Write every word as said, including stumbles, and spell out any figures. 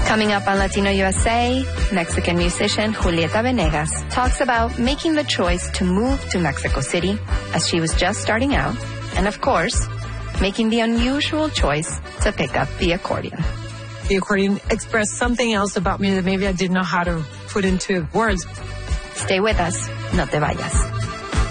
Coming up on Latino U S A, Mexican musician Julieta Venegas talks about making the choice to move to Mexico City as she was just starting out, and of course, making the unusual choice to pick up the accordion. The accordion expressed something else about me that maybe I didn't know how to put into words. Stay with us. No te vayas.